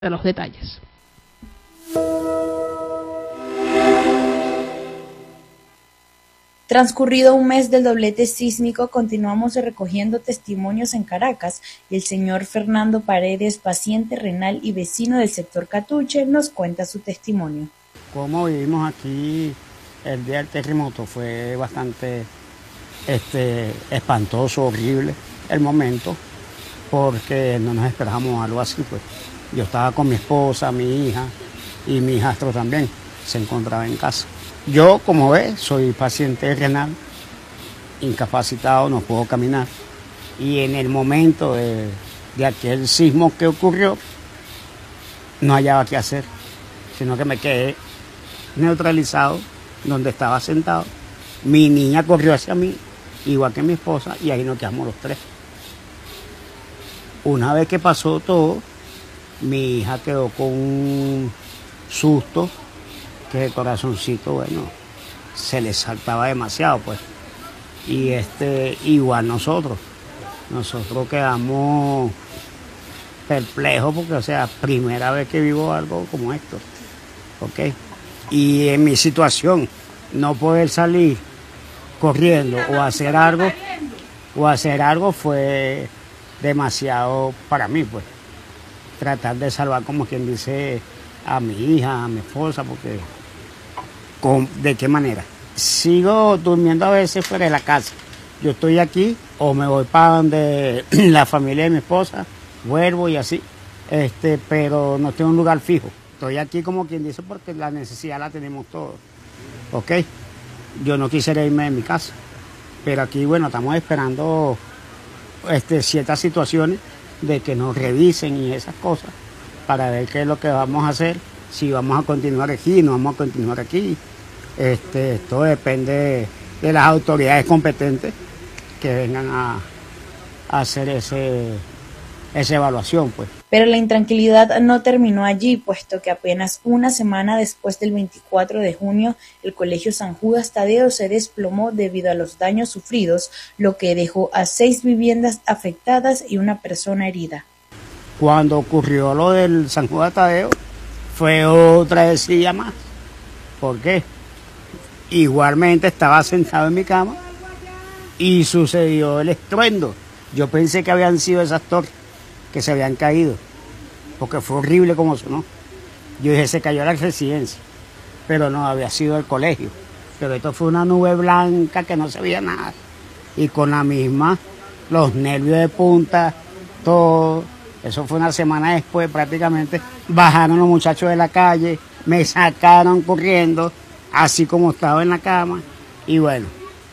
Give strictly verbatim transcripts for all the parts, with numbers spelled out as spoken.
de los detalles. Transcurrido un mes del doblete sísmico, continuamos recogiendo testimonios en Caracas y el señor Fernando Paredes, paciente renal y vecino del sector Catuche, nos cuenta su testimonio. Como vivimos aquí el día del terremoto fue bastante este, espantoso, horrible el momento, porque no nos esperábamos algo así, pues. Yo estaba con mi esposa, mi hija y mi hijastro también, se encontraba en casa. Yo, como ves, soy paciente renal, incapacitado, no puedo caminar. Y en el momento de, de aquel sismo que ocurrió, no hallaba qué hacer, sino que me quedé neutralizado donde estaba sentado. Mi niña corrió hacia mí, igual que mi esposa, y ahí nos quedamos los tres. Una vez que pasó todo, mi hija quedó con un susto, que el corazoncito, bueno, se le saltaba demasiado, pues. Y este, igual nosotros, nosotros quedamos perplejos porque, o sea, primera vez que vivo algo como esto, ¿ok? Y en mi situación, no poder salir corriendo o hacer algo, o hacer algo fue demasiado para mí, pues. Tratar de salvar, como quien dice, a mi hija, a mi esposa, porque ¿con, ¿de qué manera? Sigo durmiendo a veces fuera de la casa. Yo estoy aquí o me voy para donde la familia de mi esposa, vuelvo y así, este, pero no tengo un lugar fijo. Estoy aquí como quien dice porque la necesidad la tenemos todos, ¿ok? Yo no quisiera irme de mi casa, pero aquí, bueno, estamos esperando este, ciertas situaciones de que nos revisen y esas cosas para ver qué es lo que vamos a hacer, si vamos a continuar aquí, no vamos a continuar aquí. Este, esto depende de las autoridades competentes que vengan a, a hacer ese, esa evaluación, pues. Pero la intranquilidad no terminó allí, puesto que apenas una semana después del veinticuatro de junio, el Colegio San Judas Tadeo se desplomó debido a los daños sufridos, lo que dejó a seis viviendas afectadas y una persona herida. Cuando ocurrió lo del San Judas Tadeo, fue otra decilla más. ¿Por qué? Igualmente estaba sentado en mi cama y sucedió el estruendo. Yo pensé que habían sido esas torres que se habían caído, porque fue horrible como sonó. Yo dije, se cayó la residencia, pero no, había sido el colegio. Pero esto fue una nube blanca que no se veía nada. Y con la misma, los nervios de punta, todo. Eso fue una semana después prácticamente. Bajaron los muchachos de la calle, me sacaron corriendo, así como estaba en la cama. Y bueno,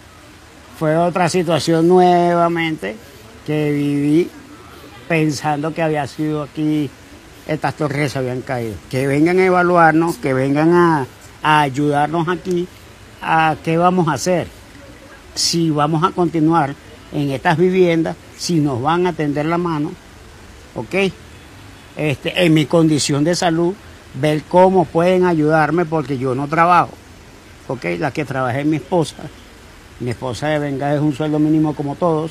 fue otra situación nuevamente que viví pensando que había sido aquí, estas torres se habían caído. Que vengan a evaluarnos, que vengan a, a ayudarnos aquí, a qué vamos a hacer, si vamos a continuar en estas viviendas, si nos van a tender la mano, ¿ok? Este, en mi condición de salud, ver cómo pueden ayudarme porque yo no trabajo, ¿ok? La que trabaja es mi esposa, mi esposa de venga es un sueldo mínimo como todos.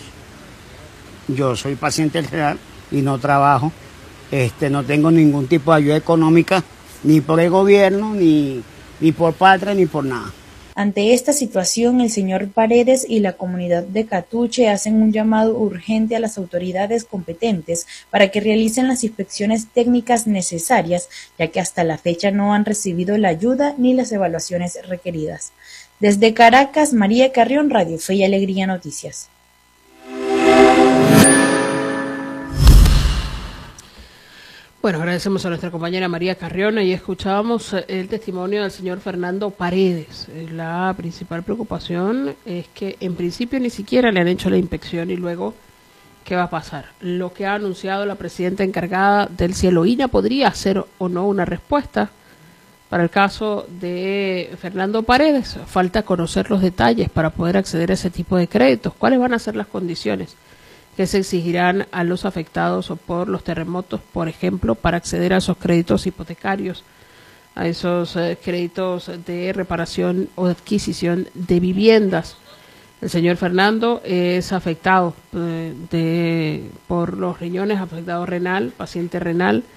Yo soy paciente real y no trabajo, este, no tengo ningún tipo de ayuda económica, ni por el gobierno, ni, ni por patria, ni por nada. Ante esta situación, el señor Paredes y la comunidad de Catuche hacen un llamado urgente a las autoridades competentes para que realicen las inspecciones técnicas necesarias, ya que hasta la fecha no han recibido la ayuda ni las evaluaciones requeridas. Desde Caracas, María Carrión, Radio Fe y Alegría Noticias. Bueno, agradecemos a nuestra compañera María Carrión y escuchábamos el testimonio del señor Fernando Paredes. La principal preocupación es que en principio ni siquiera le han hecho la inspección y luego, ¿qué va a pasar? Lo que ha anunciado la presidenta encargada del Cielo I N A podría ser o no una respuesta para el caso de Fernando Paredes. Falta conocer los detalles para poder acceder a ese tipo de créditos. ¿Cuáles van a ser las condiciones que se exigirán a los afectados por los terremotos, por ejemplo, para acceder a esos créditos hipotecarios, a esos eh, créditos de reparación o de adquisición de viviendas? El señor Fernando es afectado eh, de, por los riñones, afectado renal, paciente renal,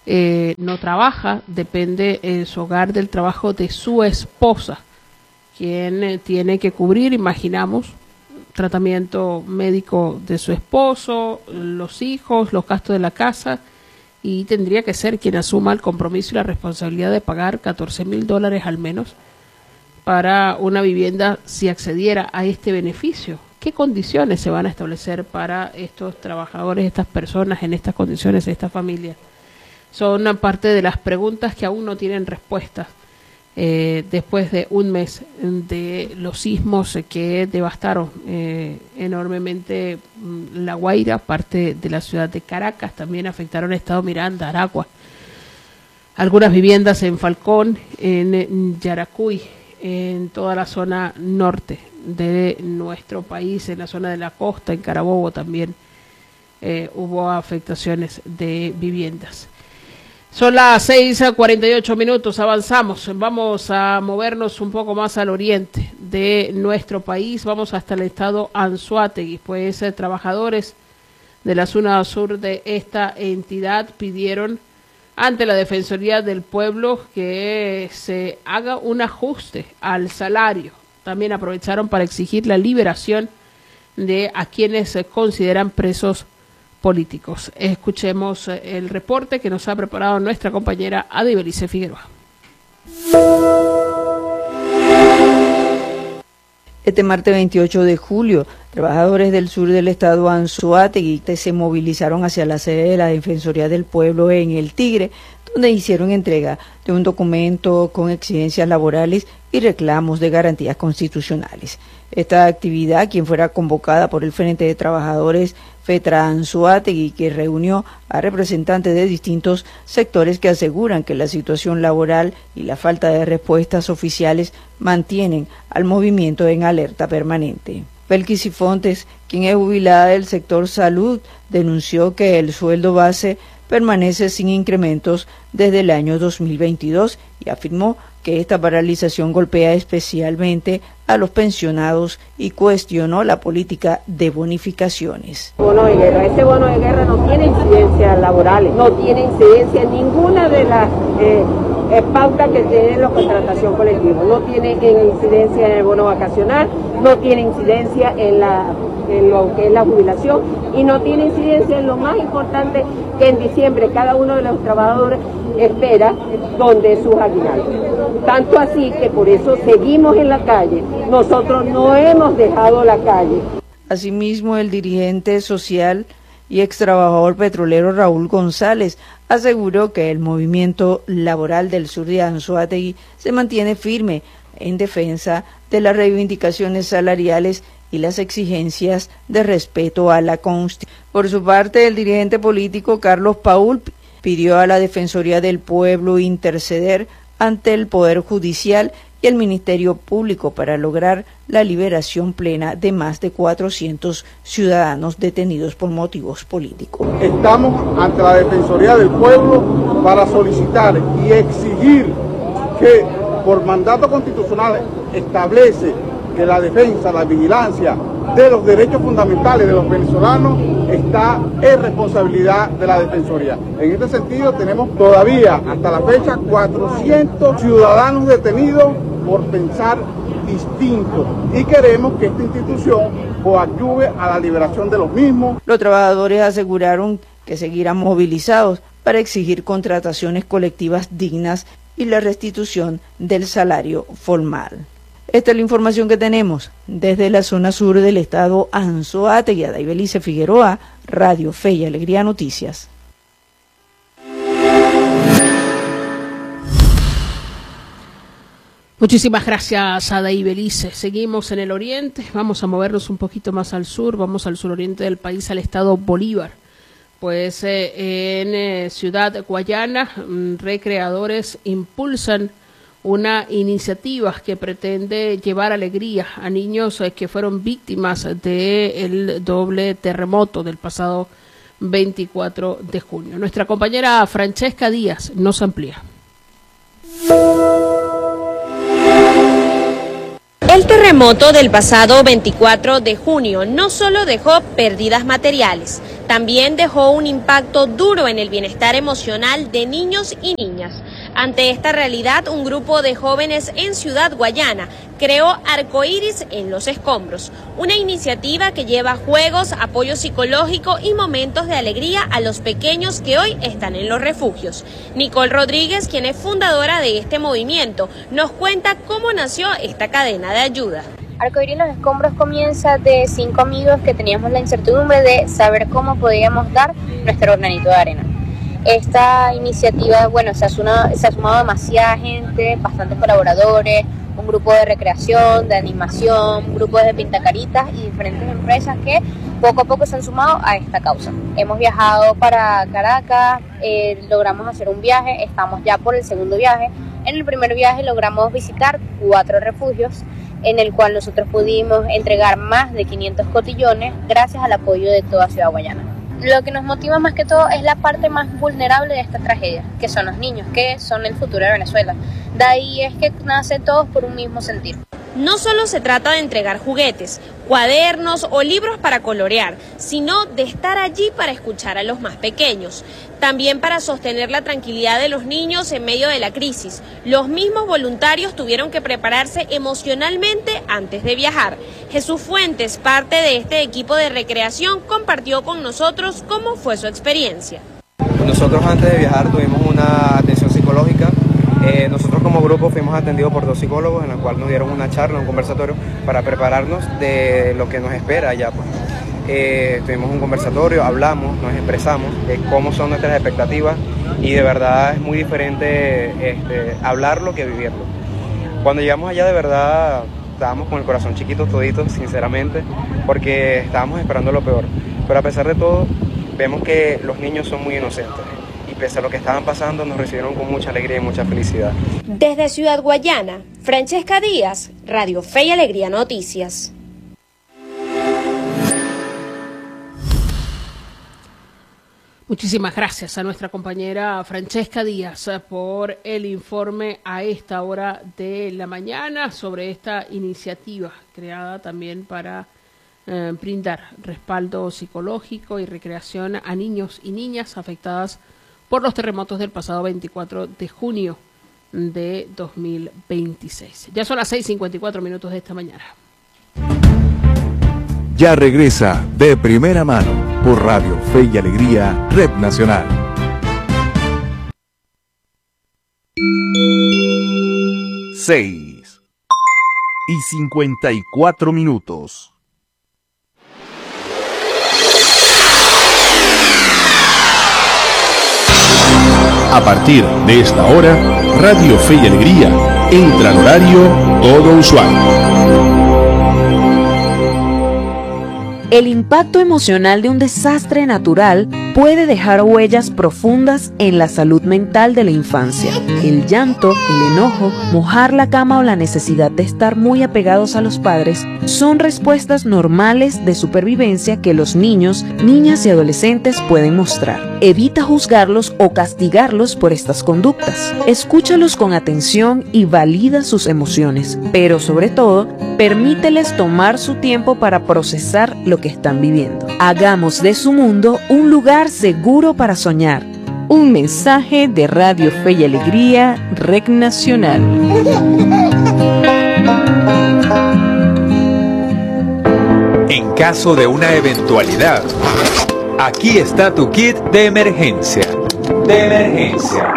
eh, no trabaja, depende en su hogar del trabajo de su esposa, quien eh, tiene que cubrir, imaginamos, tratamiento médico de su esposo, los hijos, los gastos de la casa, y tendría que ser quien asuma el compromiso y la responsabilidad de pagar catorce mil dólares al menos para una vivienda si accediera a este beneficio. ¿Qué condiciones se van a establecer para estos trabajadores, estas personas en estas condiciones, estas familias? Son parte de las preguntas que aún no tienen respuestas eh, después de un mes de los sismos que devastaron eh, enormemente La Guaira, parte de la ciudad de Caracas, también afectaron el estado Miranda, Aragua, algunas viviendas en Falcón, en Yaracuy, en toda la zona norte de nuestro país, en la zona de la costa, en Carabobo también eh, hubo afectaciones de viviendas. Son las seis a cuarenta y ocho minutos, avanzamos, vamos a movernos un poco más al oriente de nuestro país, vamos hasta el estado Anzoátegui, pues eh, trabajadores de la zona sur de esta entidad pidieron ante la Defensoría del Pueblo que se haga un ajuste al salario. También aprovecharon para exigir la liberación de a quienes se consideran presos políticos. Escuchemos el reporte que nos ha preparado nuestra compañera Adibelice Figueroa. Este martes veintiocho de julio, trabajadores del sur del estado Anzoátegui se movilizaron hacia la sede de la Defensoría del Pueblo en El Tigre, donde hicieron entrega de un documento con exigencias laborales y reclamos de garantías constitucionales. Esta actividad, quien fuera convocada por el Frente de Trabajadores FETRA Anzoátegui, que reunió a representantes de distintos sectores que aseguran que la situación laboral y la falta de respuestas oficiales mantienen al movimiento en alerta permanente. Belkis Sifontes, quien es jubilada del sector salud, denunció que el sueldo base permanece sin incrementos desde el año dos mil veintidós y afirmó que esta paralización golpea especialmente a los pensionados y cuestionó la política de bonificaciones. Bono de guerra. Este bono de guerra no tiene incidencias laborales, no tiene incidencia en ninguna de las eh, eh, pautas que tiene la contratación colectiva, no tiene incidencia en el bono vacacional, no tiene incidencia en, la, en lo que es la jubilación y no tiene incidencia en lo más importante, que en diciembre cada uno de los trabajadores espera donde sus aguinaldos. Tanto así que por eso seguimos en la calle, nosotros no hemos dejado la calle. Asimismo, el dirigente social y ex trabajador petrolero Raúl González aseguró que el movimiento laboral del sur de Anzoátegui se mantiene firme en defensa de las reivindicaciones salariales y las exigencias de respeto a la Constitución. Por su parte, el dirigente político Carlos Paul pidió a la Defensoría del Pueblo interceder ante el Poder Judicial y el Ministerio Público para lograr la liberación plena de más de cuatrocientos ciudadanos detenidos por motivos políticos. Estamos ante la Defensoría del Pueblo para solicitar y exigir que por mandato constitucional establece que la defensa, la vigilancia de los derechos fundamentales de los venezolanos está en responsabilidad de la Defensoría. En este sentido tenemos todavía hasta la fecha cuatrocientos ciudadanos detenidos por pensar distinto y queremos que esta institución coadyuve a la liberación de los mismos. Los trabajadores aseguraron que seguirán movilizados para exigir contrataciones colectivas dignas y la restitución del salario formal. Esta es la información que tenemos desde la zona sur del estado Anzoátegui. Adibelice Figueroa, Radio Fe y Alegría Noticias. Muchísimas gracias a Adibelice. Seguimos en el oriente, vamos a movernos un poquito más al sur, vamos al suroriente del país, al estado Bolívar. Pues eh, en eh, Ciudad Guayana, recreadores impulsan una iniciativa que pretende llevar alegría a niños eh, que fueron víctimas del doble terremoto del pasado veinticuatro de junio. Nuestra compañera Francesca Díaz nos amplía. El terremoto del pasado veinticuatro de junio no solo dejó pérdidas materiales, también dejó un impacto duro en el bienestar emocional de niños y niñas. Ante esta realidad, un grupo de jóvenes en Ciudad Guayana creó Arcoíris en los Escombros, una iniciativa que lleva juegos, apoyo psicológico y momentos de alegría a los pequeños que hoy están en los refugios. Nicole Rodríguez, quien es fundadora de este movimiento, nos cuenta cómo nació esta cadena de ayuda. Arcoíris en los Escombros comienza de cinco amigos que teníamos la incertidumbre de saber cómo podíamos dar nuestro granito de arena. Esta iniciativa, bueno, se ha sumado, se ha sumado demasiada gente, bastantes colaboradores, un grupo de recreación, de animación, grupos de pintacaritas y diferentes empresas que poco a poco se han sumado a esta causa. Hemos viajado para Caracas, eh, logramos hacer un viaje, estamos ya por el segundo viaje. En el primer viaje logramos visitar cuatro refugios, en el cual nosotros pudimos entregar más de quinientos cotillones gracias al apoyo de toda Ciudad Guayana. Lo que nos motiva más que todo es la parte más vulnerable de esta tragedia, que son los niños, que son el futuro de Venezuela. De ahí es que nacen todos por un mismo sentir. No solo se trata de entregar juguetes, cuadernos o libros para colorear, sino de estar allí para escuchar a los más pequeños. También para sostener la tranquilidad de los niños en medio de la crisis. Los mismos voluntarios tuvieron que prepararse emocionalmente antes de viajar. Jesús Fuentes, parte de este equipo de recreación, compartió con nosotros cómo fue su experiencia. Nosotros antes de viajar tuvimos una atención psicológica. Eh, nosotros como grupo fuimos atendidos por dos psicólogos en la cual nos dieron una charla, un conversatorio para prepararnos de lo que nos espera allá. Pues. Eh, tuvimos un conversatorio, hablamos, nos expresamos de cómo son nuestras expectativas y de verdad es muy diferente este, hablarlo que vivirlo. Cuando llegamos allá de verdad estábamos con el corazón chiquito toditos, sinceramente, porque estábamos esperando lo peor. Pero a pesar de todo, vemos que los niños son muy inocentes. Pese a lo que estaban pasando, nos recibieron con mucha alegría y mucha felicidad. Desde Ciudad Guayana, Francesca Díaz, Radio Fe y Alegría Noticias. Muchísimas gracias a nuestra compañera Francesca Díaz por el informe a esta hora de la mañana sobre esta iniciativa creada también para eh, brindar respaldo psicológico y recreación a niños y niñas afectadas por los terremotos del pasado veinticuatro de junio de dos mil veintiséis. Ya son las seis cincuenta y cuatro minutos de esta mañana. Ya regresa De Primera Mano por Radio Fe y Alegría, Red Nacional. Seis y cincuenta y cuatro minutos. A partir de esta hora, Radio Fe y Alegría entra al horario todo usual. El impacto emocional de un desastre natural puede dejar huellas profundas en la salud mental de la infancia. El llanto, el enojo, mojar la cama o la necesidad de estar muy apegados a los padres son respuestas normales de supervivencia que los niños, niñas y adolescentes pueden mostrar. Evita juzgarlos o castigarlos por estas conductas. Escúchalos con atención y valida sus emociones, pero sobre todo, permíteles tomar su tiempo para procesar lo que están viviendo. Hagamos de su mundo un lugar seguro para soñar. Un mensaje de Radio Fe y Alegría, Red Nacional. En caso de una eventualidad, aquí está tu kit de emergencia. De emergencia.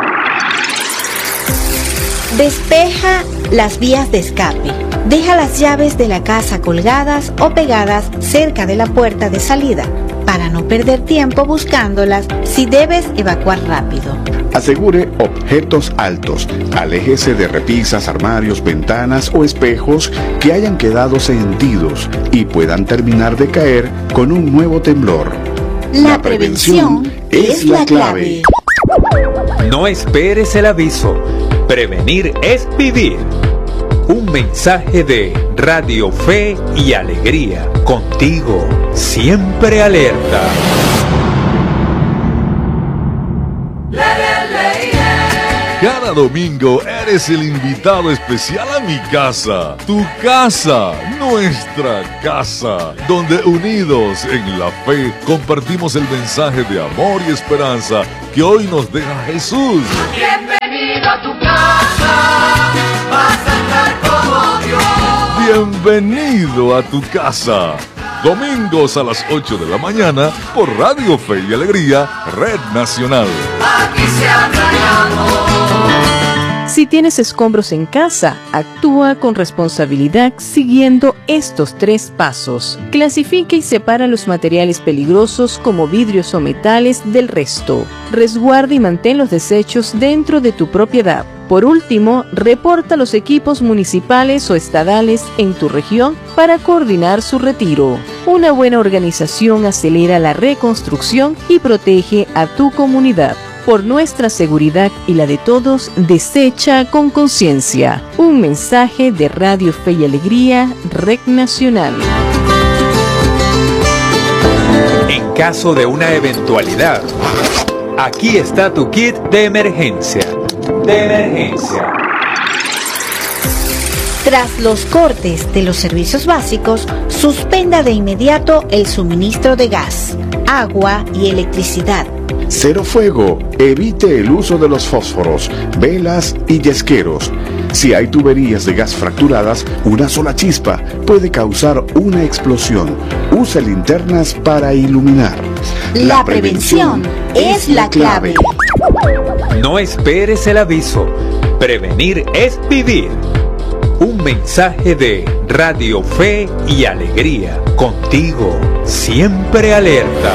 Despeja las vías de escape. Deja las llaves de la casa colgadas o pegadas cerca de la puerta de salida para no perder tiempo buscándolas si debes evacuar rápido. Asegure objetos altos. Aléjese de repisas, armarios, ventanas o espejos que hayan quedado sentidos y puedan terminar de caer con un nuevo temblor. La, la prevención, prevención es la clave. No esperes el aviso. Prevenir es vivir. Un mensaje de Radio Fe y Alegría. Contigo, siempre alerta. Cada domingo eres el invitado especial a mi casa, tu casa, nuestra casa, donde unidos en la fe compartimos el mensaje de amor y esperanza que hoy nos deja Jesús. Bienvenido a tu casa, vas a estar como Dios. Bienvenido a tu casa. Domingos a las ocho de la mañana por Radio Fe y Alegría, Red Nacional. Aquí se habla de amor. Si tienes escombros en casa, actúa con responsabilidad siguiendo estos tres pasos. Clasifica y separa los materiales peligrosos como vidrios o metales del resto. Resguarda y mantén los desechos dentro de tu propiedad. Por último, reporta los equipos municipales o estadales en tu región para coordinar su retiro. Una buena organización acelera la reconstrucción y protege a tu comunidad. Por nuestra seguridad y la de todos, desecha con conciencia. Un mensaje de Radio Fe y Alegría, Red Nacional. En caso de una eventualidad, aquí está tu kit de emergencia. De emergencia. Tras los cortes de los servicios básicos, suspenda de inmediato el suministro de gas, agua y electricidad. Cero fuego. Evite el uso de los fósforos, velas y yesqueros. Si hay tuberías de gas fracturadas, una sola chispa puede causar una explosión. Use linternas para iluminar. La prevención es la clave. No esperes el aviso. Prevenir es vivir. Un mensaje de Radio Fe y Alegría. Contigo, siempre alerta.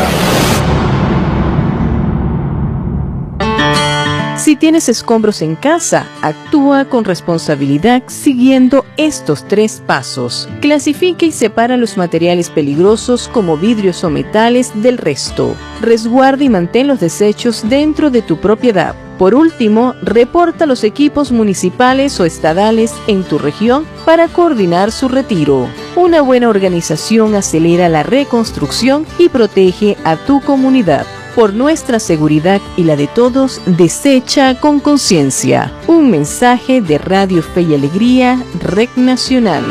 Si tienes escombros en casa, actúa con responsabilidad siguiendo estos tres pasos. Clasifica y separa los materiales peligrosos como vidrios o metales del resto. Resguarda y mantén los desechos dentro de tu propiedad. Por último, reporta los equipos municipales o estadales en tu región para coordinar su retiro. Una buena organización acelera la reconstrucción y protege a tu comunidad. Por nuestra seguridad y la de todos, desecha con conciencia. Un mensaje de Radio Fe y Alegría, Red Nacional.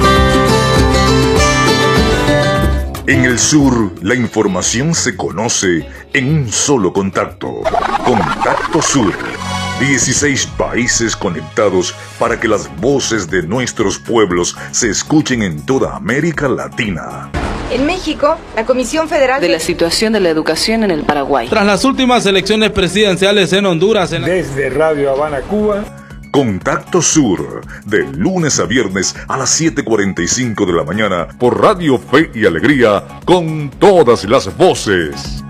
En el sur, la información se conoce en un solo contacto. Contacto Sur. dieciséis países conectados para que las voces de nuestros pueblos se escuchen en toda América Latina. En México, la Comisión Federal de la situación de la educación en el Paraguay. Tras las últimas elecciones presidenciales en Honduras. En la... Desde Radio Habana, Cuba. Contacto Sur, de lunes a viernes a las siete cuarenta y cinco de la mañana por Radio Fe y Alegría, con todas las voces.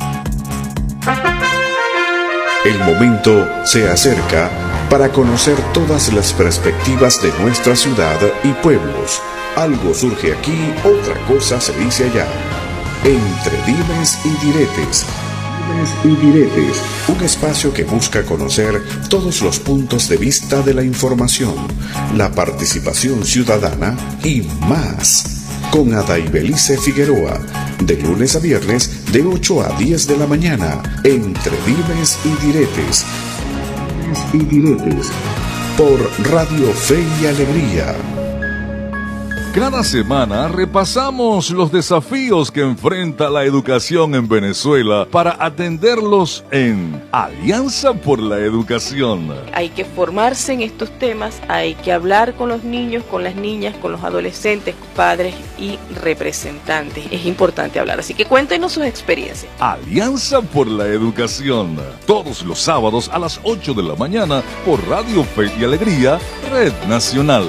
El momento se acerca para conocer todas las perspectivas de nuestra ciudad y pueblos. Algo surge aquí, otra cosa se dice allá. Entre dimes y diretes. Dimes y diretes. Un espacio que busca conocer todos los puntos de vista de la información, la participación ciudadana y más. Con Adaibelice Figueroa, de lunes a viernes de ocho a diez de la mañana. Entre dimes y diretes. Dimes y diretes. Por Radio Fe y Alegría. Cada semana repasamos los desafíos que enfrenta la educación en Venezuela para atenderlos en Alianza por la Educación. Hay que formarse en estos temas, hay que hablar con los niños, con las niñas, con los adolescentes, padres y representantes. Es importante hablar, así que cuéntenos sus experiencias. Alianza por la Educación, todos los sábados a las ocho de la mañana por Radio Fe y Alegría, Red Nacional.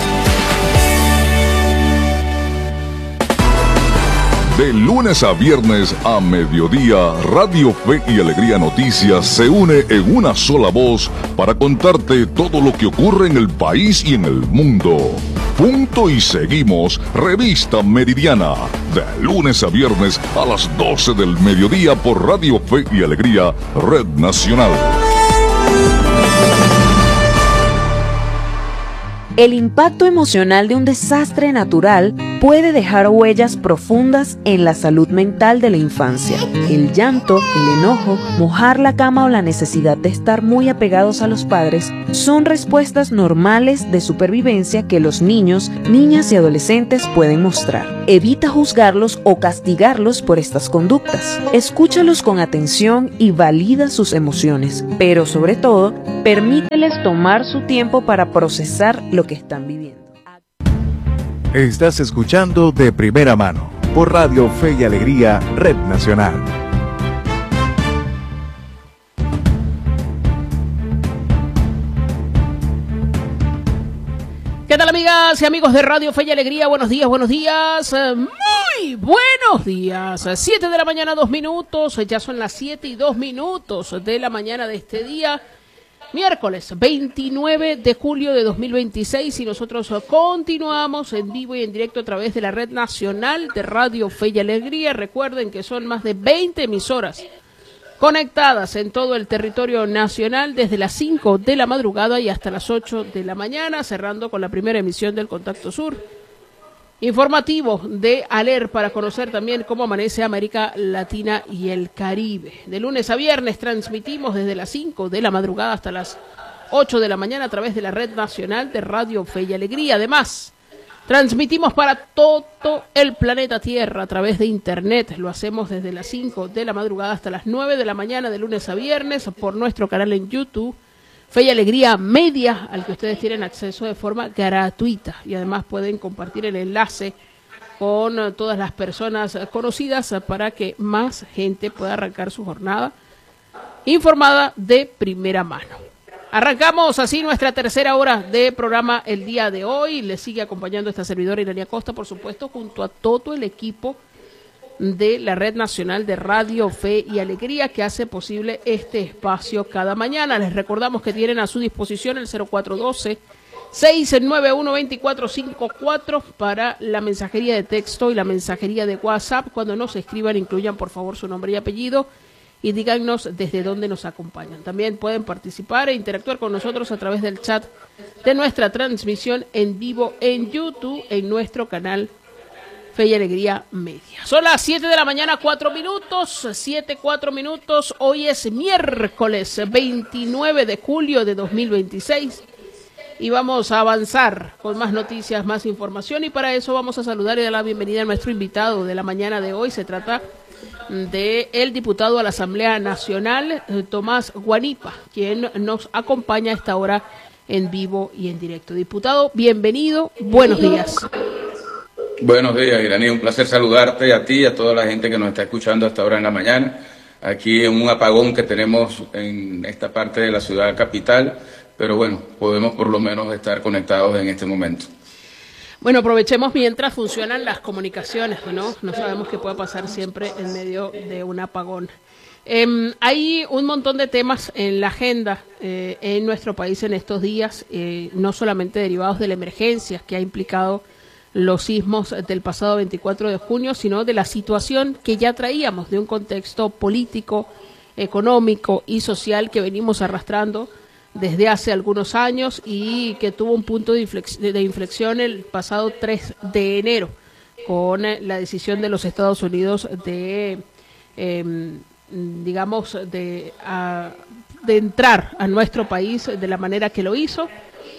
De lunes a viernes a mediodía, Radio Fe y Alegría Noticias se une en una sola voz para contarte todo lo que ocurre en el país y en el mundo. Punto y seguimos, Revista Meridiana, de lunes a viernes a las doce del mediodía por Radio Fe y Alegría, Red Nacional. El impacto emocional de un desastre natural puede dejar huellas profundas en la salud mental de la infancia. El llanto, el enojo, mojar la cama o la necesidad de estar muy apegados a los padres son respuestas normales de supervivencia que los niños, niñas y adolescentes pueden mostrar. Evita juzgarlos o castigarlos por estas conductas. Escúchalos con atención y valida sus emociones, pero sobre todo, permíteles tomar su tiempo para procesar lo que están viviendo. Estás escuchando De Primera Mano por Radio Fe y Alegría, Red Nacional. ¿Qué tal, amigas y amigos de Radio Fe y Alegría? Buenos días, buenos días, muy buenos días. Siete de la mañana, dos minutos, ya son las siete y dos minutos de la mañana de este día, miércoles veintinueve de julio de dos mil veintiséis, y nosotros continuamos en vivo y en directo a través de la Red Nacional de Radio Fe y Alegría. Recuerden que son más de veinte emisoras conectadas en todo el territorio nacional desde las cinco de la madrugada y hasta las ocho de la mañana, cerrando con la primera emisión del Contacto Sur, informativo de Aler, para conocer también cómo amanece América Latina y el Caribe. De lunes a viernes transmitimos desde las cinco de la madrugada hasta las ocho de la mañana a través de la Red Nacional de Radio Fe y Alegría. Además, transmitimos para todo el planeta Tierra a través de Internet. Lo hacemos desde las cinco de la madrugada hasta las nueve de la mañana de lunes a viernes por nuestro canal en YouTube, Fe y Alegría Media, al que ustedes tienen acceso de forma gratuita. Y además pueden compartir el enlace con todas las personas conocidas para que más gente pueda arrancar su jornada informada de primera mano. Arrancamos así nuestra tercera hora de programa el día de hoy. Le sigue acompañando esta servidora Irania Costa, por supuesto, junto a todo el equipo de la Red Nacional de Radio Fe y Alegría, que hace posible este espacio cada mañana. Les recordamos que tienen a su disposición el cero cuatro uno dos, seis nueve uno, dos cuatro cinco cuatro para la mensajería de texto y la mensajería de WhatsApp. Cuando nos escriban, incluyan por favor su nombre y apellido y díganos desde dónde nos acompañan. También pueden participar e interactuar con nosotros a través del chat de nuestra transmisión en vivo en YouTube, en nuestro canal Fe y Alegría Media. Son las siete de la mañana, cuatro minutos, siete, cuatro minutos. Hoy es miércoles veintinueve de julio de dos mil veintiséis y vamos a avanzar con más noticias, más información, y para eso vamos a saludar y dar la bienvenida a nuestro invitado de la mañana de hoy. Se trata de el diputado a la Asamblea Nacional, Tomás Guanipa, quien nos acompaña a esta hora en vivo y en directo. Diputado, bienvenido, buenos días. Buenos días, Irani, un placer saludarte a ti y a toda la gente que nos está escuchando hasta ahora en la mañana, aquí en un apagón que tenemos en esta parte de la ciudad capital, pero bueno, podemos por lo menos estar conectados en este momento. Bueno, aprovechemos mientras funcionan las comunicaciones, ¿no? No sabemos qué puede pasar siempre en medio de un apagón. Eh, hay un montón de temas en la agenda eh, en nuestro país en estos días, eh, no solamente derivados de la emergencia que ha implicado los sismos del pasado veinticuatro de junio, sino de la situación que ya traíamos, de un contexto político, económico y social que venimos arrastrando desde hace algunos años y que tuvo un punto de inflexión, de inflexión el pasado tres de enero con la decisión de los Estados Unidos de, eh, digamos, de, a, de entrar a nuestro país de la manera que lo hizo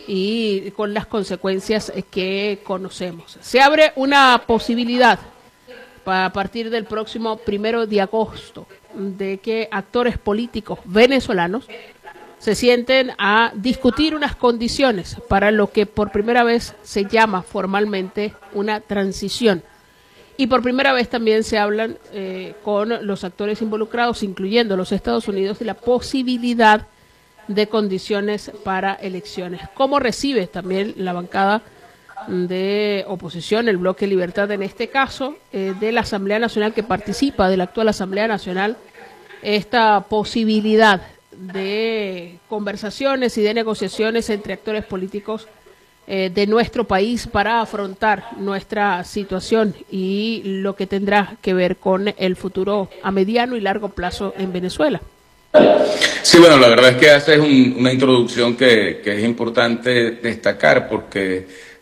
y con las consecuencias que conocemos. Se abre una posibilidad para, a partir del próximo primero de agosto de que actores políticos venezolanos se sienten a discutir unas condiciones para lo que por primera vez se llama formalmente una transición. Y por primera vez también se hablan eh, con los actores involucrados, incluyendo los Estados Unidos, de la posibilidad de condiciones para elecciones. ¿Cómo recibe también la bancada de oposición, el Bloque Libertad en este caso, eh, de la Asamblea Nacional que participa, de la actual Asamblea Nacional, esta posibilidad de conversaciones y de negociaciones entre actores políticos eh, de nuestro país para afrontar nuestra situación y lo que tendrá que ver con el futuro a mediano y largo plazo en Venezuela? Sí, bueno, la verdad es que haces un, una introducción que, que es importante destacar, porque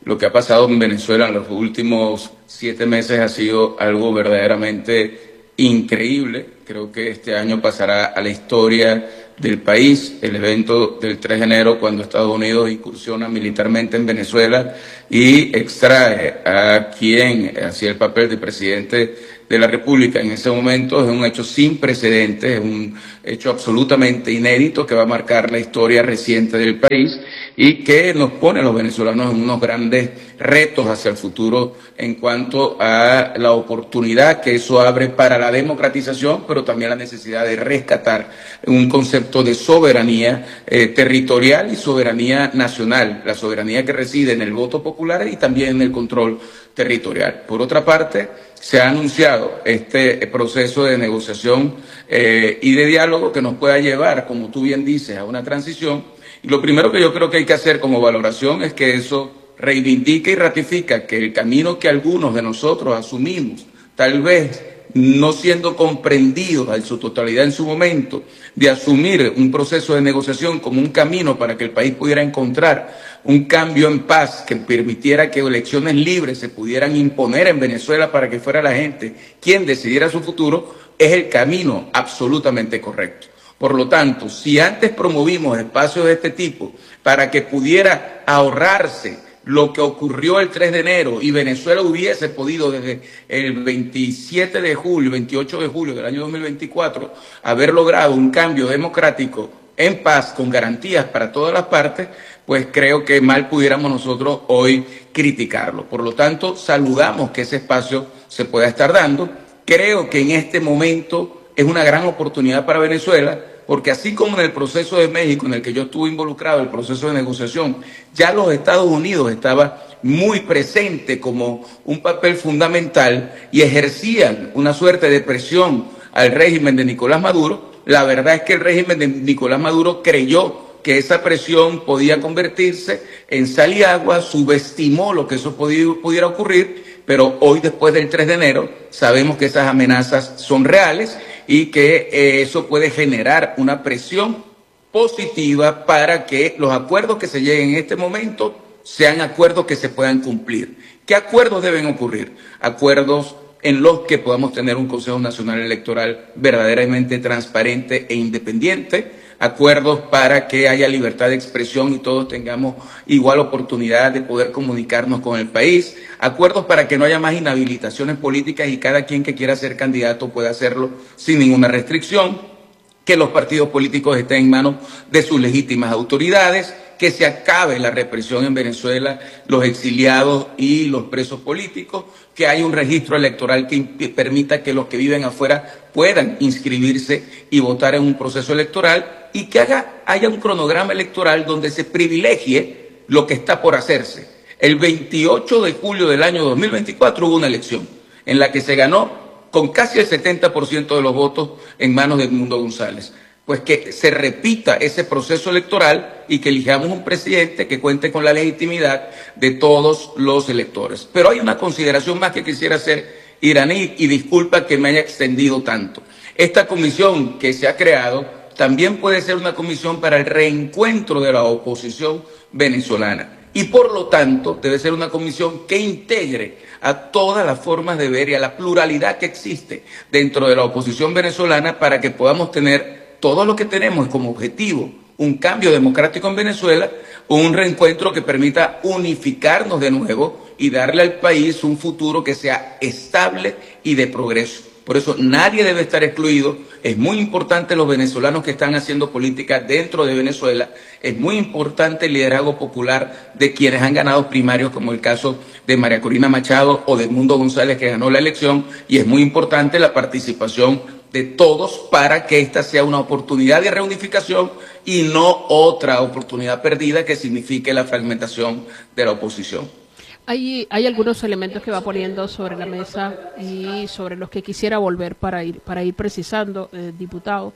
Lo que ha pasado en Venezuela en los últimos siete meses ha sido algo verdaderamente increíble. Creo que este año pasará a la historia del país, el evento del tres de enero, cuando Estados Unidos incursiona militarmente en Venezuela y extrae a quien hacía el papel de presidente de la República en ese momento. Es un hecho sin precedentes, es un hecho absolutamente inédito que va a marcar la historia reciente del país y que nos pone a los venezolanos en unos grandes retos hacia el futuro en cuanto a la oportunidad que eso abre para la democratización, pero también la necesidad de rescatar un concepto de soberanía eh, territorial y soberanía nacional, la soberanía que reside en el voto popular y también en el control territorial. Por otra parte, se ha anunciado este proceso de negociación eh, y de diálogo que nos pueda llevar, como tú bien dices, a una transición. Y lo primero que yo creo que hay que hacer como valoración es que eso reivindica y ratifica que el camino que algunos de nosotros asumimos, tal vez no siendo comprendidos en su totalidad en su momento, de asumir un proceso de negociación como un camino para que el país pudiera encontrar un cambio en paz que permitiera que elecciones libres se pudieran imponer en Venezuela para que fuera la gente quien decidiera su futuro, es el camino absolutamente correcto. Por lo tanto, si antes promovimos espacios de este tipo para que pudiera ahorrarse lo que ocurrió el tres de enero y Venezuela hubiese podido desde el veintisiete de julio, veintiocho de julio del año dos mil veinticuatro, haber logrado un cambio democrático en paz, con garantías para todas las partes, pues creo que mal pudiéramos nosotros hoy criticarlo. Por lo tanto, saludamos que ese espacio se pueda estar dando. Creo que en este momento es una gran oportunidad para Venezuela, porque así como en el proceso de México, en el que yo estuve involucrado, el proceso de negociación, ya los Estados Unidos estaba muy presente como un papel fundamental y ejercían una suerte de presión al régimen de Nicolás Maduro. La verdad es que el régimen de Nicolás Maduro creyó que esa presión podía convertirse en sal y agua, subestimó lo que eso podía, pudiera ocurrir, pero hoy, después del tres de enero, sabemos que esas amenazas son reales y que eh, eso puede generar una presión positiva para que los acuerdos que se lleguen en este momento sean acuerdos que se puedan cumplir. ¿Qué acuerdos deben ocurrir? Acuerdos en los que podamos tener un Consejo Nacional Electoral verdaderamente transparente e independiente, acuerdos para que haya libertad de expresión y todos tengamos igual oportunidad de poder comunicarnos con el país, acuerdos para que no haya más inhabilitaciones políticas y cada quien que quiera ser candidato pueda hacerlo sin ninguna restricción, que los partidos políticos estén en manos de sus legítimas autoridades, que se acabe la represión en Venezuela, los exiliados y los presos políticos, que haya un registro electoral que permita que los que viven afuera puedan inscribirse y votar en un proceso electoral y que haga, haya un cronograma electoral donde se privilegie lo que está por hacerse. El veintiocho de julio del año dos mil veinticuatro hubo una elección en la que se ganó con casi el setenta por ciento de los votos en manos de Edmundo González. Pues que se repita ese proceso electoral y que elijamos un presidente que cuente con la legitimidad de todos los electores. Pero hay una consideración más que quisiera hacer, Iraní, y disculpa que me haya extendido tanto. Esta comisión que se ha creado también puede ser una comisión para el reencuentro de la oposición venezolana. Y por lo tanto debe ser una comisión que integre a todas las formas de ver y a la pluralidad que existe dentro de la oposición venezolana para que podamos tener todo lo que tenemos como objetivo, un cambio democrático en Venezuela, un reencuentro que permita unificarnos de nuevo y darle al país un futuro que sea estable y de progreso. Por eso nadie debe estar excluido. Es muy importante los venezolanos que están haciendo política dentro de Venezuela. Es muy importante el liderazgo popular de quienes han ganado primarios, como el caso de María Corina Machado o de Edmundo González, que ganó la elección. Y es muy importante la participación de todos para que esta sea una oportunidad de reunificación y no otra oportunidad perdida que signifique la fragmentación de la oposición. Hay, hay algunos elementos que va poniendo sobre la mesa y sobre los que quisiera volver para ir, para ir precisando, eh, diputado,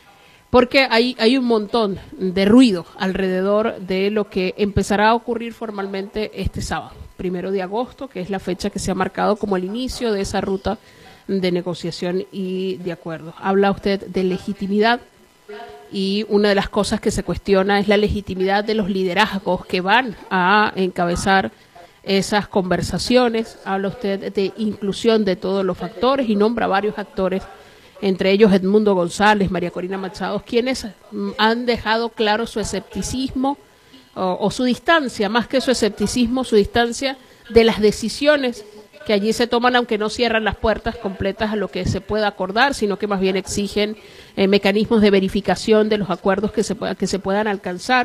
porque hay, hay un montón de ruido alrededor de lo que empezará a ocurrir formalmente este sábado, primero de agosto, que es la fecha que se ha marcado como el inicio de esa ruta de negociación y de acuerdo. Habla usted de legitimidad y una de las cosas que se cuestiona es la legitimidad de los liderazgos que van a encabezar esas conversaciones, habla usted de inclusión de todos los factores y nombra varios actores, entre ellos Edmundo González, María Corina Machado, quienes han dejado claro su escepticismo o, o su distancia, más que su escepticismo, su distancia de las decisiones que allí se toman, aunque no cierran las puertas completas a lo que se pueda acordar, sino que más bien exigen eh, mecanismos de verificación de los acuerdos que se, pueda, que se puedan alcanzar.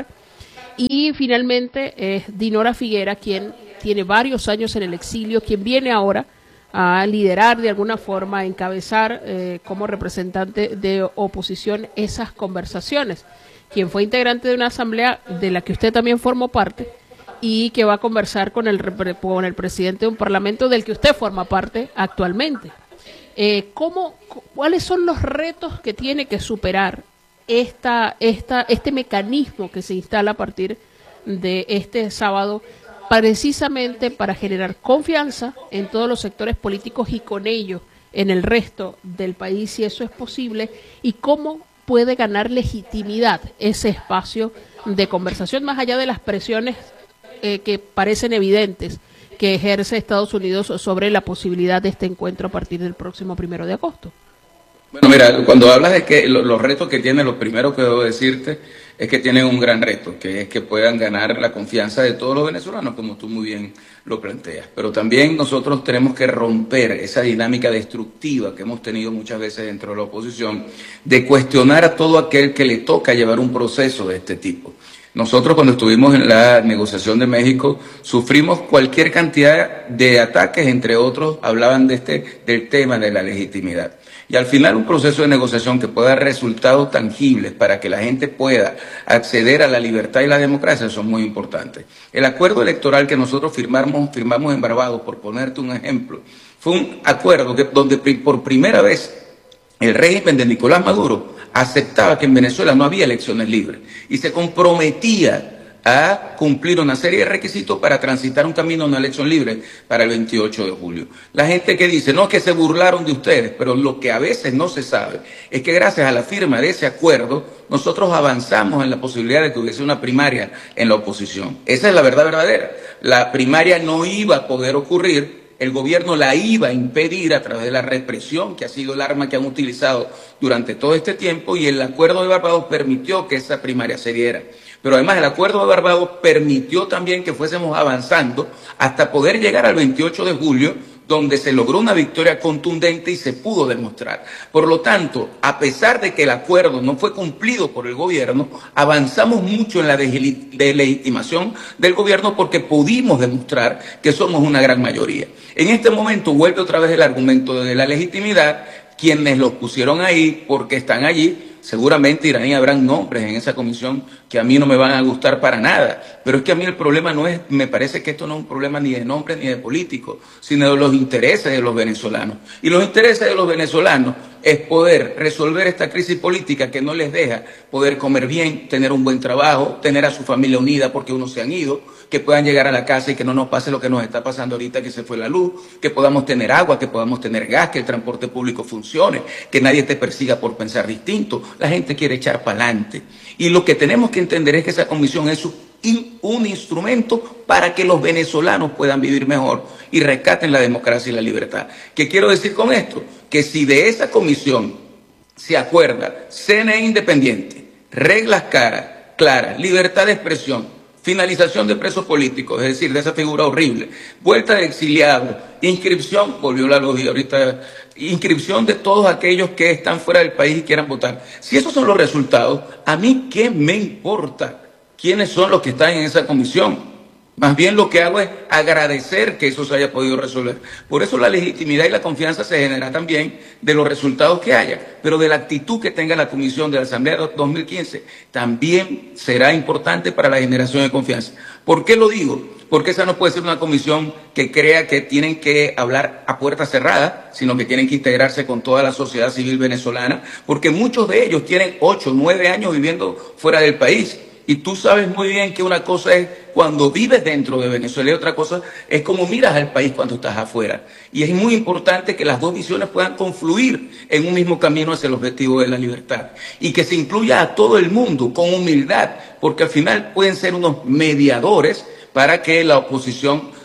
Y finalmente es Dinora Figuera, quien tiene varios años en el exilio, quien viene ahora a liderar de alguna forma, a encabezar eh, como representante de oposición esas conversaciones, quien fue integrante de una asamblea de la que usted también formó parte y que va a conversar con el, con el presidente de un parlamento del que usted forma parte actualmente. Eh, ¿cómo, ¿Cuáles son los retos que tiene que superar esta, esta, este mecanismo que se instala a partir de este sábado, precisamente para generar confianza en todos los sectores políticos y con ello en el resto del país, si eso es posible, y cómo puede ganar legitimidad ese espacio de conversación más allá de las presiones eh, que parecen evidentes que ejerce Estados Unidos sobre la posibilidad de este encuentro a partir del próximo primero de agosto? Bueno, mira, cuando hablas de que los retos que tienen, lo primero que debo decirte es que tienen un gran reto, que es que puedan ganar la confianza de todos los venezolanos, como tú muy bien lo planteas. Pero también nosotros tenemos que romper esa dinámica destructiva que hemos tenido muchas veces dentro de la oposición, de cuestionar a todo aquel que le toca llevar un proceso de este tipo. Nosotros cuando estuvimos en la negociación de México sufrimos cualquier cantidad de ataques, entre otros hablaban de este, del tema de la legitimidad. Y al final un proceso de negociación que pueda dar resultados tangibles para que la gente pueda acceder a la libertad y la democracia son muy importantes. El acuerdo electoral que nosotros firmamos, firmamos en Barbados, por ponerte un ejemplo, fue un acuerdo que, donde por primera vez el régimen de Nicolás Maduro aceptaba que en Venezuela no había elecciones libres y se comprometía a cumplir una serie de requisitos para transitar un camino a una elección libre para el veintiocho de julio. La gente que dice, no, es que se burlaron de ustedes, pero lo que a veces no se sabe es que gracias a la firma de ese acuerdo, nosotros avanzamos en la posibilidad de que hubiese una primaria en la oposición. Esa es la verdad verdadera. La primaria no iba a poder ocurrir, el gobierno la iba a impedir a través de la represión, que ha sido el arma que han utilizado durante todo este tiempo, y el acuerdo de Barbados permitió que esa primaria se diera. Pero además el acuerdo de Barbados permitió también que fuésemos avanzando hasta poder llegar al veintiocho de julio, donde se logró una victoria contundente y se pudo demostrar. Por lo tanto, a pesar de que el acuerdo no fue cumplido por el gobierno, avanzamos mucho en la deslegitimación del gobierno porque pudimos demostrar que somos una gran mayoría. En este momento vuelve otra vez el argumento de la legitimidad. Quienes los pusieron ahí, porque están allí, seguramente Iraní habrán nombres en esa comisión que a mí no me van a gustar para nada, pero es que a mí el problema no es, me parece que esto no es un problema ni de nombres ni de políticos, sino de los intereses de los venezolanos. Y los intereses de los venezolanos es poder resolver esta crisis política que no les deja poder comer bien, tener un buen trabajo, tener a su familia unida porque unos se han ido, que puedan llegar a la casa y que no nos pase lo que nos está pasando ahorita, que se fue la luz, que podamos tener agua, que podamos tener gas, que el transporte público funcione, que nadie te persiga por pensar distinto. La gente quiere echar para adelante. Y lo que tenemos que entender es que esa comisión es un instrumento para que los venezolanos puedan vivir mejor y rescaten la democracia y la libertad. ¿Qué quiero decir con esto? Que si de esa comisión se acuerda C N E independiente, reglas caras, claras, libertad de expresión, finalización de presos políticos, es decir, de esa figura horrible, vuelta de exiliados, inscripción, volvió la luz y ahorita, inscripción de todos aquellos que están fuera del país y quieran votar. Si esos son los resultados, ¿a mí qué me importa quiénes son los que están en esa comisión? Más bien lo que hago es agradecer que eso se haya podido resolver. Por eso la legitimidad y la confianza se genera también de los resultados que haya, pero de la actitud que tenga la comisión de la Asamblea de dos mil quince también será importante para la generación de confianza. ¿Por qué lo digo? Porque esa no puede ser una comisión que crea que tienen que hablar a puertas cerradas, sino que tienen que integrarse con toda la sociedad civil venezolana, porque muchos de ellos tienen ocho, nueve años viviendo fuera del país. Y tú sabes muy bien que una cosa es cuando vives dentro de Venezuela y otra cosa es como miras al país cuando estás afuera. Y es muy importante que las dos visiones puedan confluir en un mismo camino hacia el objetivo de la libertad. Y que se incluya a todo el mundo con humildad, porque al final pueden ser unos mediadores para que la oposición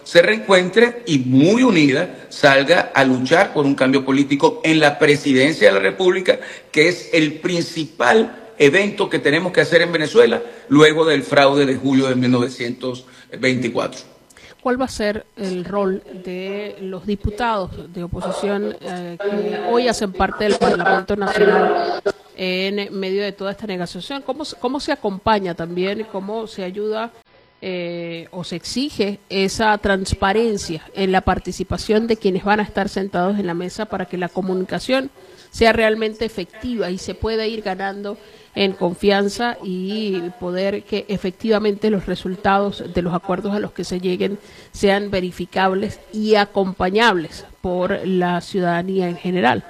se reencuentre y muy unida salga a luchar por un cambio político en la presidencia de la República, que es el principal evento que tenemos que hacer en Venezuela luego del fraude de julio de mil novecientos veinticuatro. ¿Cuál va a ser el rol de los diputados de oposición eh, que hoy hacen parte del Parlamento Nacional en medio de toda esta negociación? ¿Cómo, cómo se acompaña también, cómo se ayuda eh, o se exige esa transparencia en la participación de quienes van a estar sentados en la mesa para que la comunicación sea realmente efectiva y se pueda ir ganando en confianza y poder que efectivamente los resultados de los acuerdos a los que se lleguen sean verificables y acompañables por la ciudadanía en general?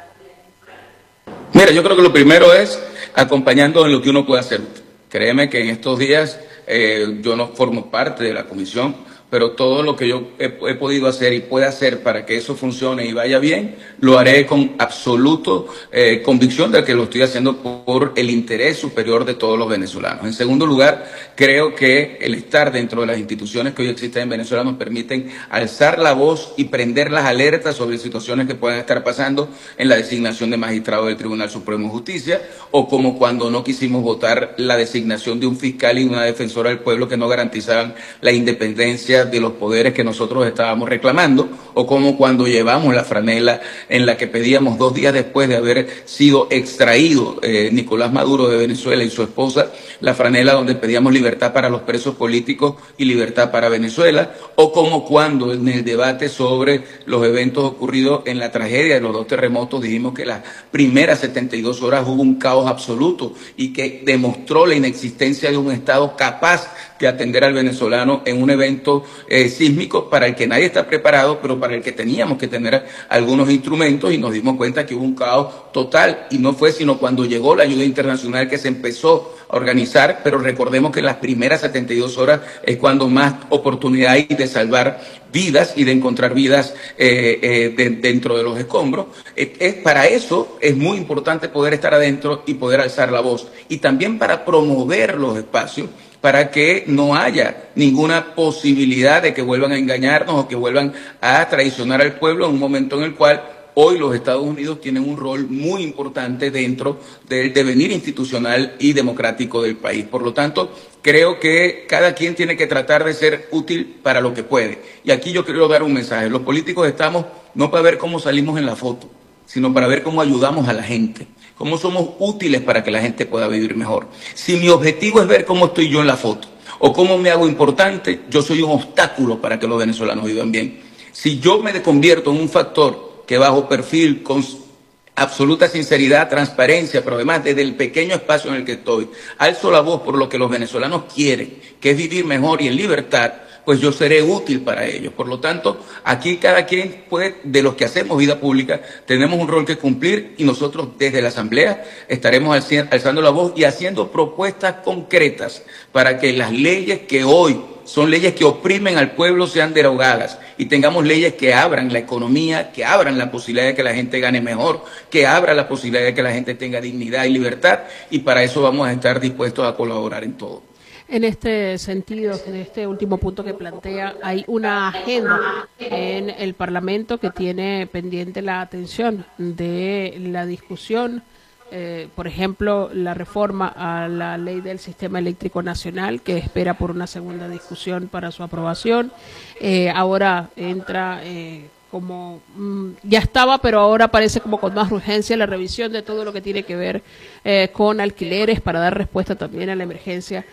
Mira, yo creo que lo primero es acompañando en lo que uno puede hacer. Créeme que en estos días eh, yo no formo parte de la comisión, pero todo lo que yo he, he podido hacer y pueda hacer para que eso funcione y vaya bien, lo haré con absoluto eh, convicción de que lo estoy haciendo por el interés superior de todos los venezolanos. En segundo lugar, creo que el estar dentro de las instituciones que hoy existen en Venezuela nos permiten alzar la voz y prender las alertas sobre situaciones que puedan estar pasando en la designación de magistrados del Tribunal Supremo de Justicia, o como cuando no quisimos votar la designación de un fiscal y una defensora del pueblo que no garantizaban la independencia de los poderes que nosotros estábamos reclamando, o como cuando llevamos la franela en la que pedíamos dos días después de haber sido extraído eh, Nicolás Maduro de Venezuela y su esposa, la franela donde pedíamos libertad para los presos políticos y libertad para Venezuela, o como cuando en el debate sobre los eventos ocurridos en la tragedia de los dos terremotos dijimos que las primeras setenta y dos horas hubo un caos absoluto y que demostró la inexistencia de un Estado capaz de atender al venezolano en un evento eh, sísmico para el que nadie está preparado, pero para el que teníamos que tener algunos instrumentos, y nos dimos cuenta que hubo un caos total, y no fue sino cuando llegó la ayuda internacional que se empezó a organizar, pero recordemos que en las primeras setenta y dos horas es cuando más oportunidad hay de salvar vidas y de encontrar vidas eh, eh, de, dentro de los escombros. Eh, es, para eso es muy importante poder estar adentro y poder alzar la voz, y también para promover los espacios para que no haya ninguna posibilidad de que vuelvan a engañarnos o que vuelvan a traicionar al pueblo en un momento en el cual hoy los Estados Unidos tienen un rol muy importante dentro del devenir institucional y democrático del país. Por lo tanto, creo que cada quien tiene que tratar de ser útil para lo que puede. Y aquí yo quiero dar un mensaje. Los políticos estamos no para ver cómo salimos en la foto, sino para ver cómo ayudamos a la gente, cómo somos útiles para que la gente pueda vivir mejor. Si mi objetivo es ver cómo estoy yo en la foto o cómo me hago importante, yo soy un obstáculo para que los venezolanos vivan bien. Si yo me convierto en un factor que bajo perfil, con absoluta sinceridad, transparencia, pero además desde el pequeño espacio en el que estoy, alzo la voz por lo que los venezolanos quieren, que es vivir mejor y en libertad, pues yo seré útil para ellos. Por lo tanto, aquí cada quien puede, de los que hacemos vida pública, tenemos un rol que cumplir, y nosotros desde la Asamblea estaremos alzando la voz y haciendo propuestas concretas para que las leyes que hoy son leyes que oprimen al pueblo sean derogadas, y tengamos leyes que abran la economía, que abran la posibilidad de que la gente gane mejor, que abran la posibilidad de que la gente tenga dignidad y libertad, y para eso vamos a estar dispuestos a colaborar en todo. En este sentido, en este último punto que plantea, hay una agenda en el Parlamento que tiene pendiente la atención de la discusión, eh, por ejemplo, la reforma a la ley del Sistema Eléctrico Nacional, que espera por una segunda discusión para su aprobación. Eh, ahora entra eh, como, mmm, ya estaba, pero ahora parece como con más urgencia la revisión de todo lo que tiene que ver eh, con alquileres para dar respuesta también a la emergencia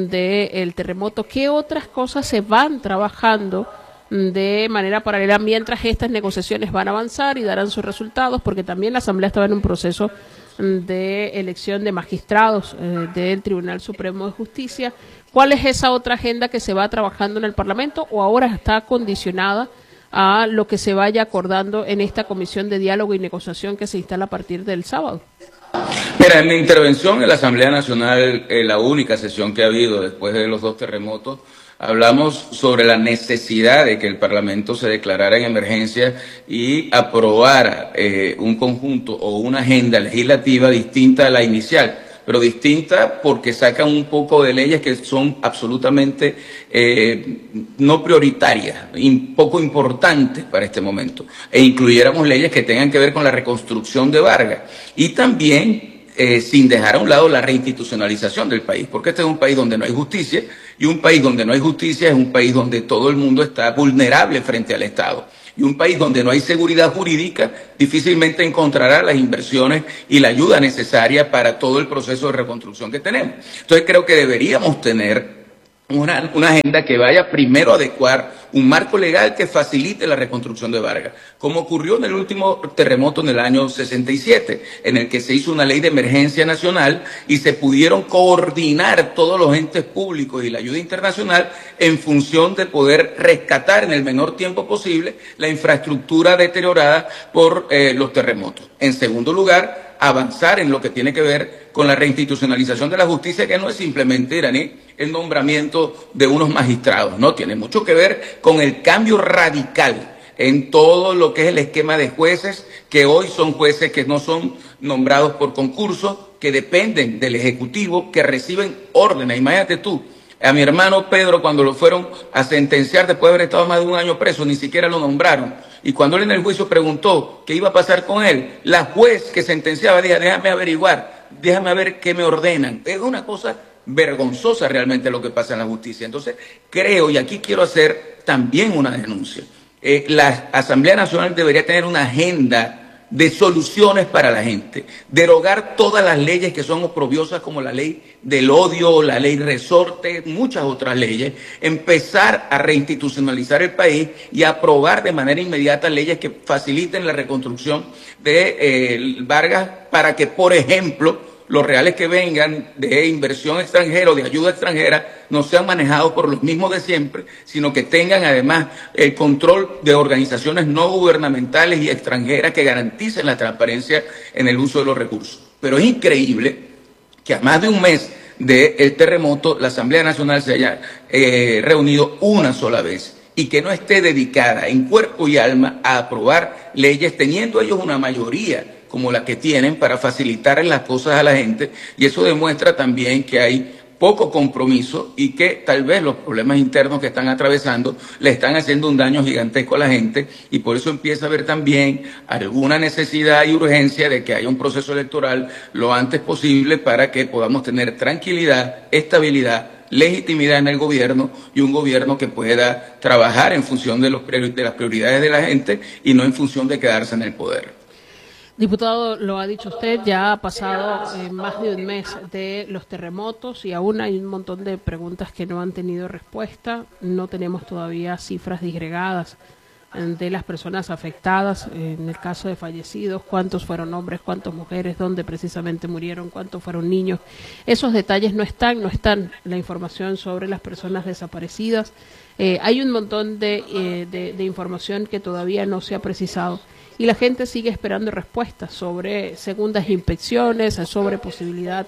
del terremoto. ¿Qué otras cosas se van trabajando de manera paralela mientras estas negociaciones van a avanzar y darán sus resultados? Porque también la Asamblea estaba en un proceso de elección de magistrados eh, del Tribunal Supremo de Justicia. ¿Cuál es esa otra agenda que se va trabajando en el Parlamento, o ahora está condicionada a lo que se vaya acordando en esta comisión de diálogo y negociación que se instala a partir del sábado? Mira, en mi intervención en la Asamblea Nacional, en la única sesión que ha habido después de los dos terremotos, hablamos sobre la necesidad de que el Parlamento se declarara en emergencia y aprobara eh, un conjunto o una agenda legislativa distinta a la inicial. pero distinta porque sacan un poco de leyes que son absolutamente eh, no prioritarias, in, poco importantes para este momento, e incluyéramos leyes que tengan que ver con la reconstrucción de Vargas y también Eh, sin dejar a un lado la reinstitucionalización del país, porque este es un país donde no hay justicia, y un país donde no hay justicia es un país donde todo el mundo está vulnerable frente al Estado, y un país donde no hay seguridad jurídica difícilmente encontrará las inversiones y la ayuda necesaria para todo el proceso de reconstrucción que tenemos. Entonces creo que deberíamos tener Una, una agenda que vaya primero a adecuar un marco legal que facilite la reconstrucción de Vargas, como ocurrió en el último terremoto en el año sesenta y siete, en el que se hizo una ley de emergencia nacional y se pudieron coordinar todos los entes públicos y la ayuda internacional en función de poder rescatar en el menor tiempo posible la infraestructura deteriorada por eh, los terremotos. En segundo lugar, avanzar en lo que tiene que ver con la reinstitucionalización de la justicia, que no es simplemente, iraní, el nombramiento de unos magistrados, no, tiene mucho que ver con el cambio radical en todo lo que es el esquema de jueces, que hoy son jueces que no son nombrados por concurso, que dependen del Ejecutivo, que reciben órdenes. Imagínate tú, a mi hermano Pedro, cuando lo fueron a sentenciar después de haber estado más de un año preso, ni siquiera lo nombraron. Y cuando él en el juicio preguntó qué iba a pasar con él, la juez que sentenciaba dijo, déjame averiguar, déjame ver qué me ordenan. Es una cosa vergonzosa realmente lo que pasa en la justicia. Entonces creo, y aquí quiero hacer también una denuncia, eh, la Asamblea Nacional debería tener una agenda de soluciones para la gente, derogar todas las leyes que son oprobiosas, como la ley del odio, la ley resorte, muchas otras leyes, empezar a reinstitucionalizar el país y aprobar de manera inmediata leyes que faciliten la reconstrucción de eh, Vargas, para que, por ejemplo, los reales que vengan de inversión extranjera o de ayuda extranjera no sean manejados por los mismos de siempre, sino que tengan además el control de organizaciones no gubernamentales y extranjeras que garanticen la transparencia en el uso de los recursos. Pero es increíble que a más de un mes del terremoto la Asamblea Nacional se haya eh, reunido una sola vez y que no esté dedicada en cuerpo y alma a aprobar leyes, teniendo ellos una mayoría como la que tienen para facilitar las cosas a la gente, y eso demuestra también que hay poco compromiso y que tal vez los problemas internos que están atravesando le están haciendo un daño gigantesco a la gente, y por eso empieza a haber también alguna necesidad y urgencia de que haya un proceso electoral lo antes posible para que podamos tener tranquilidad, estabilidad, legitimidad en el gobierno, y un gobierno que pueda trabajar en función de, los, de las prioridades de la gente y no en función de quedarse en el poder. Diputado, lo ha dicho usted, ya ha pasado eh, más de un mes de los terremotos y aún hay un montón de preguntas que no han tenido respuesta. No tenemos todavía cifras disgregadas de las personas afectadas, en el caso de fallecidos, cuántos fueron hombres, cuántas mujeres, dónde precisamente murieron, cuántos fueron niños. Esos detalles no están, no están la información sobre las personas desaparecidas. Eh, hay un montón de, eh, de, de información que todavía no se ha precisado. Y la gente sigue esperando respuestas sobre segundas inspecciones, sobre posibilidad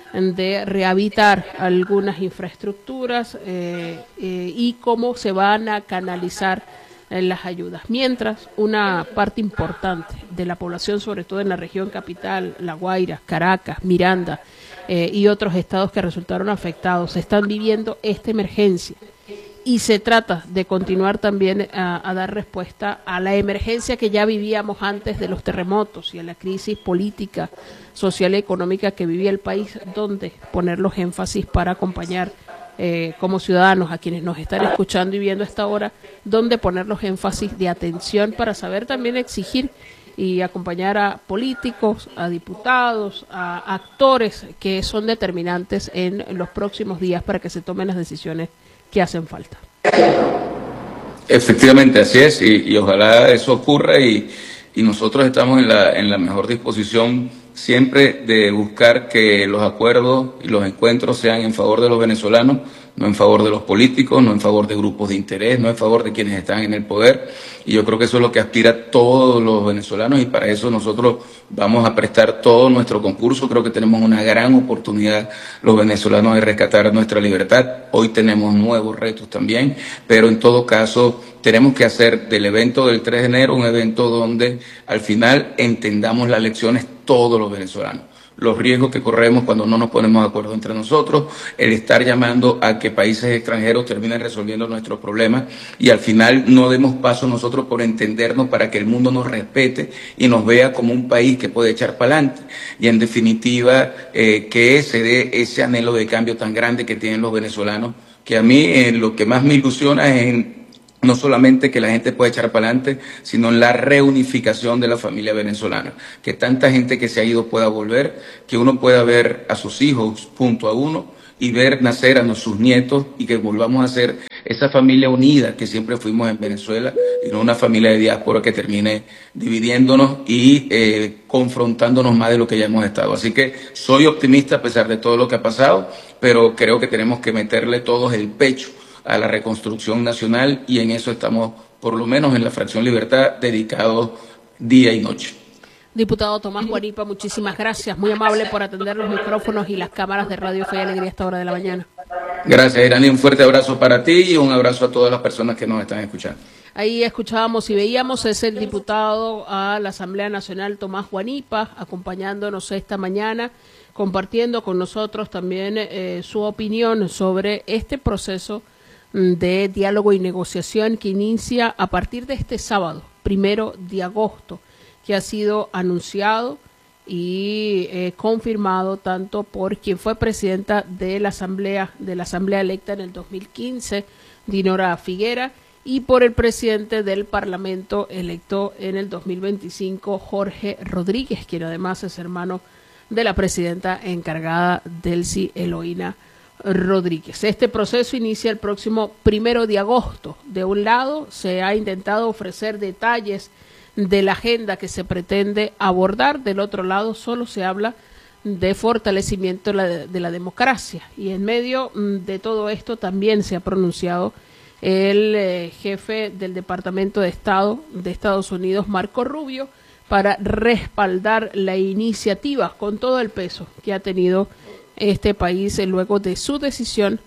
de rehabilitar algunas infraestructuras eh, eh, y cómo se van a canalizar eh, las ayudas. Mientras, una parte importante de la población, sobre todo en la región capital, La Guaira, Caracas, Miranda eh, y otros estados que resultaron afectados, están viviendo esta emergencia. Y se trata de continuar también a, a dar respuesta a la emergencia que ya vivíamos antes de los terremotos y a la crisis política, social y económica que vivía el país, donde poner los énfasis para acompañar eh, como ciudadanos a quienes nos están escuchando y viendo a esta hora, donde poner los énfasis de atención para saber también exigir y acompañar a políticos, a diputados, a actores que son determinantes en los próximos días para que se tomen las decisiones que hacen falta. Efectivamente, así es, y, y ojalá eso ocurra, y, y nosotros estamos en la, en la mejor disposición siempre de buscar que los acuerdos y los encuentros sean en favor de los venezolanos, no en favor de los políticos, no en favor de grupos de interés, no en favor de quienes están en el poder, y yo creo que eso es lo que aspira a todos los venezolanos, y para eso nosotros vamos a prestar todo nuestro concurso. Creo que tenemos una gran oportunidad los venezolanos de rescatar nuestra libertad. Hoy tenemos nuevos retos también, pero en todo caso tenemos que hacer del evento del tres de enero un evento donde al final entendamos las lecciones todos los venezolanos. los riesgos que corremos cuando no nos ponemos de acuerdo entre nosotros, el estar llamando a que países extranjeros terminen resolviendo nuestros problemas y al final no demos paso nosotros por entendernos para que el mundo nos respete y nos vea como un país que puede echar para adelante. Y en definitiva, eh, que se dé ese anhelo de cambio tan grande que tienen los venezolanos, que a mí eh, lo que más me ilusiona es en no solamente que la gente pueda echar para adelante, sino en la reunificación de la familia venezolana. Que tanta gente que se ha ido pueda volver, que uno pueda ver a sus hijos junto a uno y ver nacer a sus nietos y que volvamos a ser esa familia unida que siempre fuimos en Venezuela y no una familia de diáspora que termine dividiéndonos y eh, confrontándonos más de lo que ya hemos estado. Así que soy optimista a pesar de todo lo que ha pasado, pero creo que tenemos que meterle todos el pecho a la reconstrucción nacional y en eso estamos, por lo menos en la Fracción Libertad, dedicados día y noche. Diputado Tomás Guanipa, muchísimas gracias, muy amable por atender los micrófonos y las cámaras de Radio Fe y Alegría a esta hora de la mañana. Gracias, Irani, un fuerte abrazo para ti y un abrazo a todas las personas que nos están escuchando. Ahí escuchábamos y veíamos, es el diputado a la Asamblea Nacional Tomás Guanipa, acompañándonos esta mañana, compartiendo con nosotros también eh, su opinión sobre este proceso de diálogo y negociación que inicia a partir de este sábado, primero de agosto, que ha sido anunciado y eh, confirmado tanto por quien fue presidenta de la Asamblea, de la Asamblea electa en el dos mil quince, Dinora Figuera, y por el presidente del Parlamento electo en el dos mil veinticinco, Jorge Rodríguez, quien además es hermano de la presidenta encargada, Delcy Eloína Rodríguez. Este proceso inicia el próximo primero de agosto. De un lado, se ha intentado ofrecer detalles de la agenda que se pretende abordar. Del otro lado, solo se habla de fortalecimiento de la, de la democracia. Y en medio de todo esto también se ha pronunciado el eh, jefe del Departamento de Estado de Estados Unidos, Marco Rubio, para respaldar la iniciativa con todo el peso que ha tenido este país luego de su decisión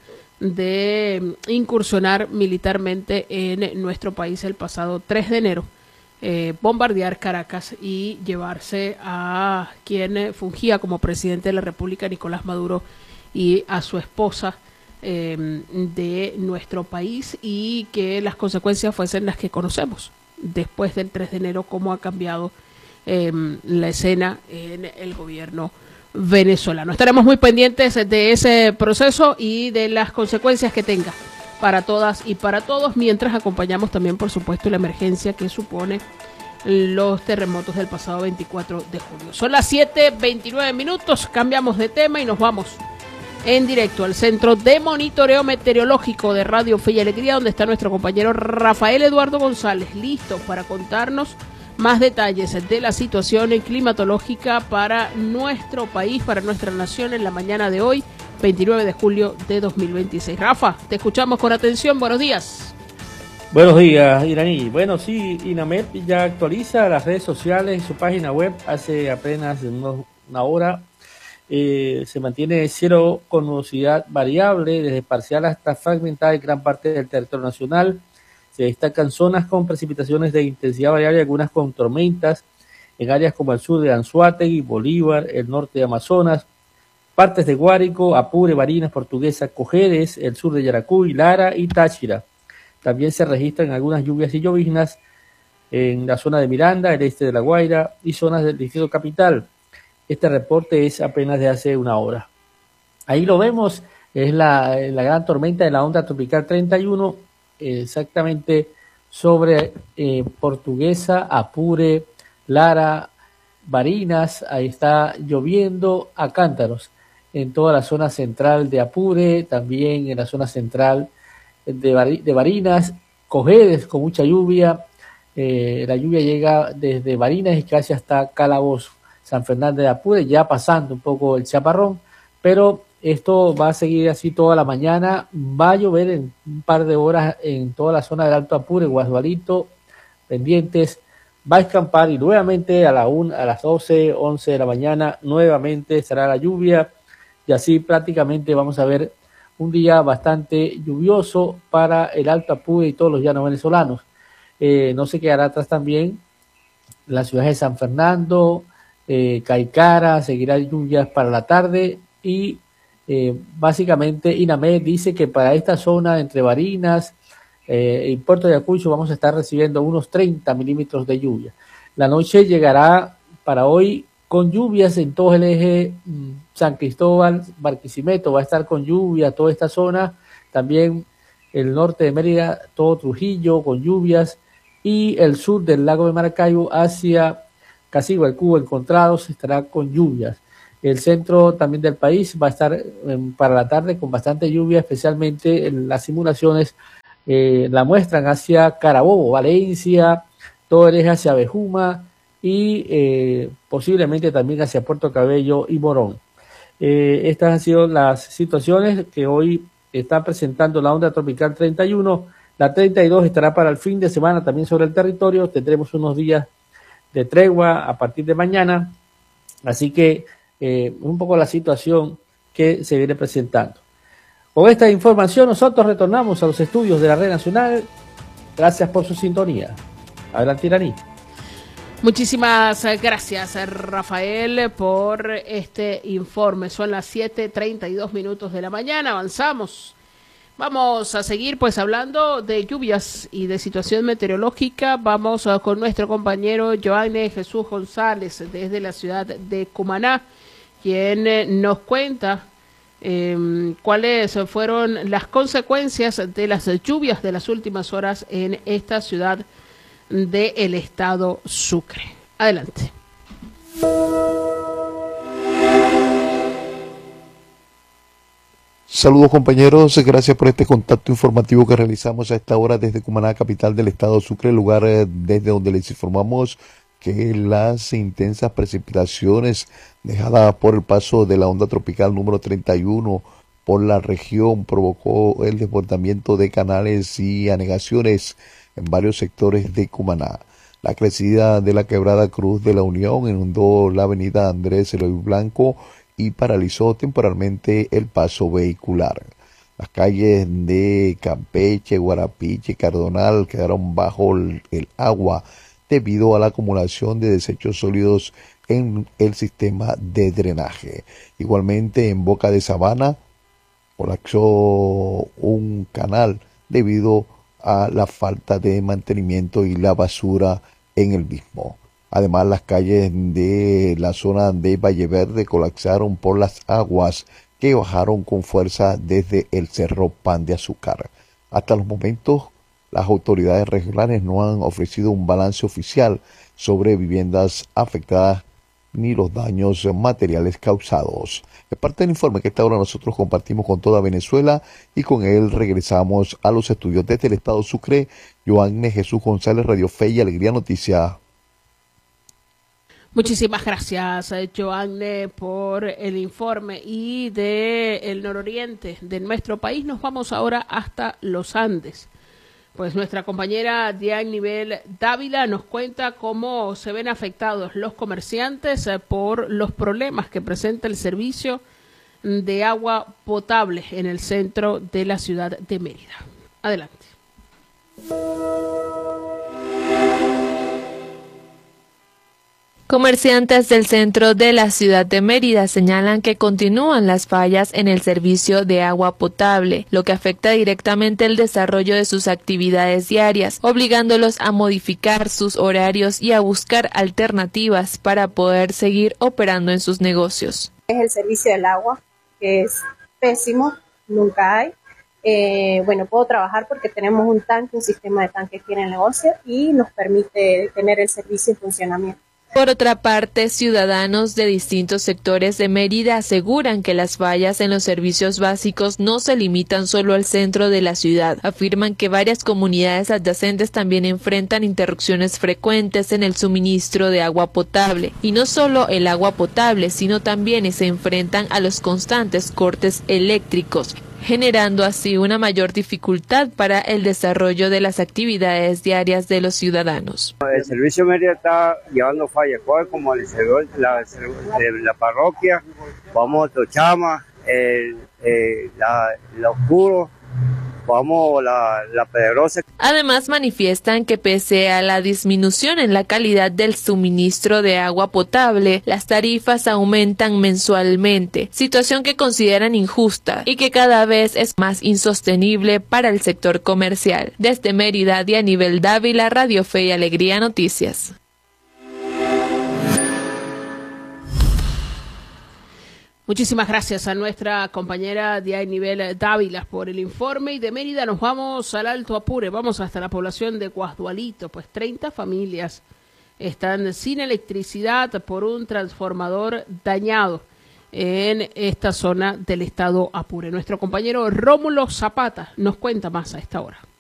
de incursionar militarmente en nuestro país el pasado tres de enero, eh, bombardear Caracas y llevarse a quien fungía como presidente de la República, Nicolás Maduro, y a su esposa eh, de nuestro país, y que las consecuencias fuesen las que conocemos después del tres de enero, cómo ha cambiado eh, la escena en el gobierno venezolano. Estaremos muy pendientes de ese proceso y de las consecuencias que tenga para todas y para todos, mientras acompañamos también, por supuesto, la emergencia que supone los terremotos del pasado veinticuatro de julio. Son las siete veintinueve minutos, cambiamos de tema y nos vamos en directo al Centro de Monitoreo Meteorológico de Radio Fe y Alegría, donde está nuestro compañero Rafael Eduardo González, listo para contarnos más detalles de la situación climatológica para nuestro país, para nuestra nación en la mañana de hoy, veintinueve de julio de dos mil veintiséis. Rafa, te escuchamos con atención. Buenos días. Buenos días, Iraní. Bueno, sí, INAMED ya actualiza las redes sociales, su página web hace apenas unos, una hora. Eh, se mantiene cero con nubosidad variable, desde parcial hasta fragmentada en gran parte del territorio nacional. Se destacan zonas con precipitaciones de intensidad variable, algunas con tormentas en áreas como el sur de Anzoátegui, Bolívar, el norte de Amazonas, partes de Guárico, Apure, Barinas, Portuguesa, Cojedes, el sur de Yaracuy, Lara y Táchira. También se registran algunas lluvias y lloviznas en la zona de Miranda, el este de La Guaira y zonas del distrito capital. Este reporte es apenas de hace una hora. Ahí lo vemos, es la, la gran tormenta de la onda tropical treinta y uno, exactamente sobre eh, Portuguesa, Apure, Lara, Barinas. Ahí está lloviendo a cántaros en toda la zona central de Apure, también en la zona central de, Bar de Barinas, Cojedes con mucha lluvia. Eh, la lluvia llega desde Barinas y casi hasta Calabozo, San Fernando de Apure, ya pasando un poco el chaparrón, pero esto va a seguir así toda la mañana. Va a llover en un par de horas en toda la zona del Alto Apure, Guasdualito, pendientes. Va a escampar y nuevamente a, la una, a las doce, once de la mañana nuevamente será la lluvia, y así prácticamente vamos a ver un día bastante lluvioso para el Alto Apure y todos los llanos venezolanos. Eh, no se quedará atrás también la ciudad de San Fernando, eh, Caicara, seguirá lluvias para la tarde y eh, básicamente INAMED dice que para esta zona entre Barinas eh, y Puerto de Ayacucho vamos a estar recibiendo unos treinta milímetros de lluvia. La noche llegará para hoy con lluvias en todo el eje mmm, San Cristóbal, Barquisimeto, va a estar con lluvia toda esta zona, también el norte de Mérida, todo Trujillo con lluvias, y el sur del lago de Maracaibo hacia Casi el Cubo Encontrados estará con lluvias. El centro también del país va a estar eh, para la tarde con bastante lluvia, especialmente en las simulaciones eh, la muestran hacia Carabobo, Valencia, todo el eje hacia Bejuma y eh, posiblemente también hacia Puerto Cabello y Morón. Eh, estas han sido las situaciones que hoy está presentando la onda tropical treinta y uno. La treinta y dos estará para el fin de semana también sobre el territorio. Tendremos unos días de tregua a partir de mañana. Así que eh, un poco la situación que se viene presentando. Con esta información nosotros retornamos a los estudios de la Red Nacional. Gracias por su sintonía. Adelante, Iraní. Muchísimas gracias, Rafael, por este informe. Son las siete treinta y dos minutos de la mañana. Avanzamos. Vamos a seguir pues hablando de lluvias y de situación meteorológica. Vamos uh, con nuestro compañero Joanne Jesús González desde la ciudad de Cumaná, quien eh, nos cuenta eh, cuáles fueron las consecuencias de las lluvias de las últimas horas en esta ciudad del estado Sucre. Adelante. Saludos compañeros, gracias por este contacto informativo que realizamos a esta hora desde Cumaná, capital del estado Sucre, lugar desde donde les informamos que las intensas precipitaciones dejadas por el paso de la onda tropical número treinta y uno por la región provocó el desbordamiento de canales y anegaciones en varios sectores de Cumaná. La crecida de la quebrada Cruz de la Unión inundó la avenida Andrés Eloy Blanco y paralizó temporalmente el paso vehicular. Las calles de Campeche, Guarapiche y Cardonal quedaron bajo el, el agua debido a la acumulación de desechos sólidos en el sistema de drenaje. Igualmente en Boca de Sabana colapsó un canal debido a la falta de mantenimiento y la basura en el mismo. Además, las calles de la zona de Valle Verde colapsaron por las aguas que bajaron con fuerza desde el Cerro Pan de Azúcar. Hasta los momentos, las autoridades regionales no han ofrecido un balance oficial sobre viviendas afectadas ni los daños materiales causados. Es parte del informe que esta hora nosotros compartimos con toda Venezuela y con él regresamos a los estudios desde el estado Sucre. Joanne Jesús González, Radio Fe y Alegría Noticias. Muchísimas gracias, Joanne, por el informe. Y de el nororiente de nuestro país nos vamos ahora hasta los Andes. Pues nuestra compañera Diane Nivel Dávila nos cuenta cómo se ven afectados los comerciantes por los problemas que presenta el servicio de agua potable en el centro de la ciudad de Mérida. Adelante. Comerciantes del centro de la ciudad de Mérida señalan que continúan las fallas en el servicio de agua potable, lo que afecta directamente el desarrollo de sus actividades diarias, obligándolos a modificar sus horarios y a buscar alternativas para poder seguir operando en sus negocios. Es el servicio del agua, que es pésimo, nunca hay. Eh, bueno, puedo trabajar porque tenemos un tanque, un sistema de tanque aquí en el negocio y nos permite tener el servicio en funcionamiento. Por otra parte, ciudadanos de distintos sectores de Mérida aseguran que las fallas en los servicios básicos no se limitan solo al centro de la ciudad. Afirman que varias comunidades adyacentes también enfrentan interrupciones frecuentes en el suministro de agua potable. Y no solo el agua potable, sino también se enfrentan a los constantes cortes eléctricos, generando así una mayor dificultad para el desarrollo de las actividades diarias de los ciudadanos. El servicio Mérida está llevando fallas, como el, la, la parroquia, vamos a Tochama, el, el, la, la Oscuro, ocupamos la, la Pedrosa. Además manifiestan que pese a la disminución en la calidad del suministro de agua potable, las tarifas aumentan mensualmente, situación que consideran injusta y que cada vez es más insostenible para el sector comercial. Desde Mérida, Dianibel Dávila, Radio Fe y Alegría Noticias. Muchísimas gracias a nuestra compañera Dianibel Dávila por el informe. Y de Mérida nos vamos al Alto Apure, vamos hasta la población de Guasdualito, pues treinta familias están sin electricidad por un transformador dañado en esta zona del estado Apure. Nuestro compañero Rómulo Zapata nos cuenta más a esta hora.